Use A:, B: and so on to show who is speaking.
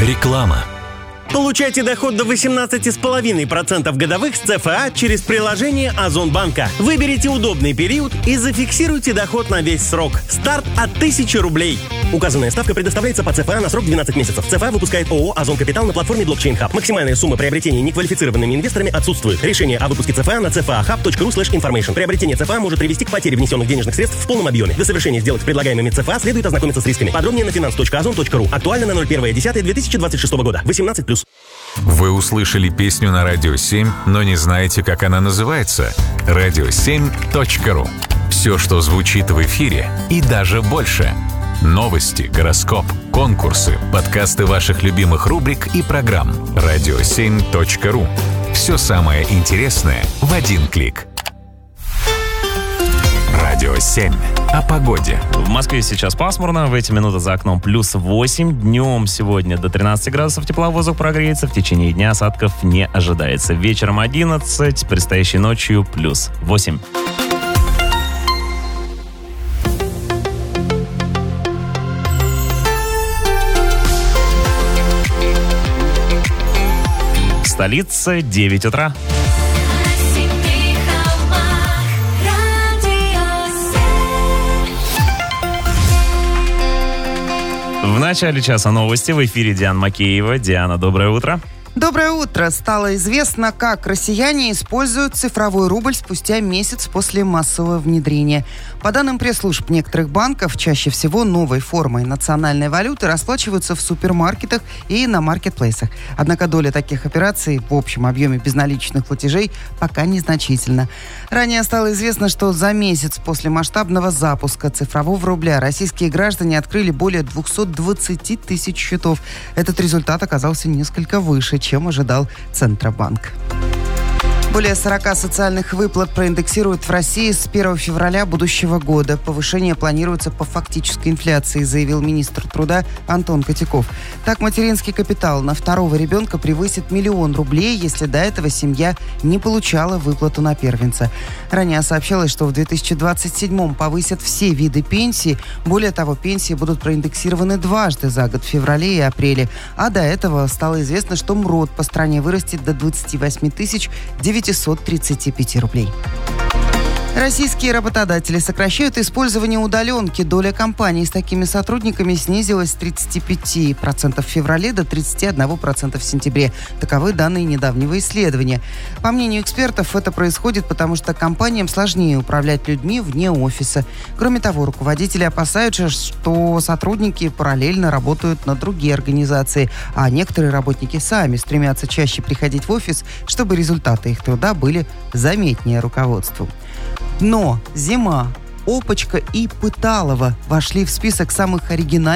A: Реклама.
B: Получайте доход до 18,5% годовых с ЦФА через приложение Озонбанка. Выберите удобный период и зафиксируйте доход на весь срок. Старт от 1000 рублей. Указанная ставка предоставляется по ЦФА на срок 12 месяцев. ЦФА выпускает ООО «Озон Капитал» на платформе Blockchain Hub. Максимальная сумма приобретения неквалифицированными инвесторами отсутствует. Решение о выпуске ЦФА на cfahub.ru/information. Приобретение ЦФА может привести к потере внесенных денежных средств в полном объеме. Для совершения сделок с предлагаемыми ЦФА следует ознакомиться с рисками. Подробнее на finance.ozon.ru. Актуально на 01.10.2026 года. 18+.
A: Вы услышали песню на Радио 7, но не знаете, как она называется? radio7.ru. Все, что звучит в эфире, и даже больше. Новости, гороскоп, конкурсы, подкасты ваших любимых рубрик и программ. radio7.ru. Все самое интересное в один клик. Радио 7. О погоде.
C: В Москве сейчас пасмурно, в эти минуты за окном +8. Днем сегодня до 13 градусов тепла воздух прогреется, в течение дня осадков не ожидается. Вечером 11, предстоящей ночью +8. Столица, 9 утра. В начале часа новости. В эфире Диана Макеева. Диана, доброе утро.
D: Доброе утро. Стало известно, как россияне используют цифровой рубль спустя месяц после массового внедрения. По данным пресс-служб некоторых банков, чаще всего новой формой национальной валюты расплачиваются в супермаркетах и на маркетплейсах. Однако доля таких операций в общем объеме безналичных платежей пока незначительна. Ранее стало известно, что за месяц после масштабного запуска цифрового рубля российские граждане открыли более 220 тысяч счетов. Этот результат оказался несколько выше, чем ожидал Центробанк. Более 40 социальных выплат проиндексируют в России с 1 февраля будущего года. Повышение планируется по фактической инфляции, заявил министр труда Антон Котяков. Так, материнский капитал на второго ребенка превысит 1 000 000 рублей, если до этого семья не получала выплату на первенца. Ранее сообщалось, что в 2027-м повысят все виды пенсий. Более того, пенсии будут проиндексированы дважды за год, в феврале и апреле. А до этого стало известно, что МРОТ по стране вырастет до 28 935 рублей. Российские работодатели сокращают использование удаленки. Доля компаний с такими сотрудниками снизилась с 35% в феврале до 31% в сентябре. Таковы данные недавнего исследования. По мнению экспертов, это происходит потому, что компаниям сложнее управлять людьми вне офиса. Кроме того, руководители опасаются, что сотрудники параллельно работают на другие организации, а некоторые работники сами стремятся чаще приходить в офис, чтобы результаты их труда были заметнее руководству. Но зима, Опочка и Пыталово вошли в список самых оригинальных